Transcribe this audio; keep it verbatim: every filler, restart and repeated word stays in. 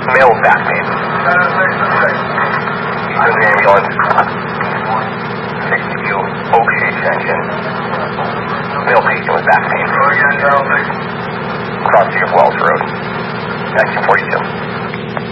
Male with back pain. He's in the ambulance. sixty-two, Oak Street Extension. Male patient with back pain. Cross Street of Wells Road. nineteen forty-two.